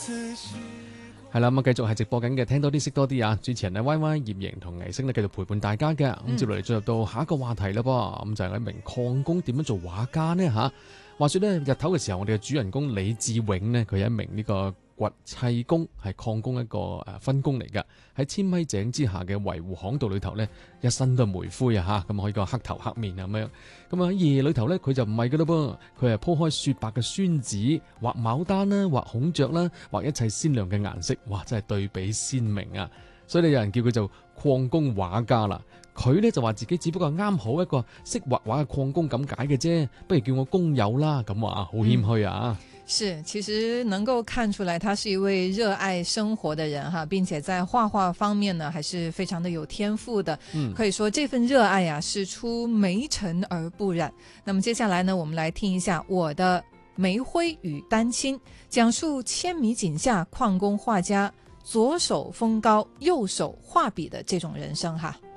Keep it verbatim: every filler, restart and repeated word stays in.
係啦，咁啊繼續係直播緊嘅，聽多啲識多啲啊！主持人咧 Y Y 葉瑩同倪星咧繼續陪伴大家嘅，咁接落嚟進入到下一個話題啦噃，咁就係一名礦工點樣做畫家呢？吓？話說咧日頭嘅時候，我哋嘅主人公李志永呢，佢係一名呢個掘砌工，係礦工一個誒分工嚟噶，喺千米井之下嘅維護巷道裏頭呢，一身都係煤灰啊吓，咁可以個黑頭黑面啊咁樣。咁啊喺夜裏頭呢，佢就唔係噶啦噃，佢係鋪開雪白嘅宣紙，畫牡丹啦，畫孔雀啦，畫一切鮮亮嘅顏色，哇！真係對比鮮明啊！所以你有人叫佢做礦工畫家啦。佢呢就話自己只不過啱好一個識畫畫嘅礦工咁解嘅啫，不如叫我工友啦，咁話好謙虛啊。嗯是，其實能夠看出來他是一位熱愛生活的人哈，並且在畫畫方面呢，還是非常的有天賦的。嗯，可以說這份熱愛啊，是出煤塵而不染。那麼接下來呢，我們來聽一下我的煤灰與丹青，講述千米井下礦工畫家左手風高，右手畫筆的這種人生哈。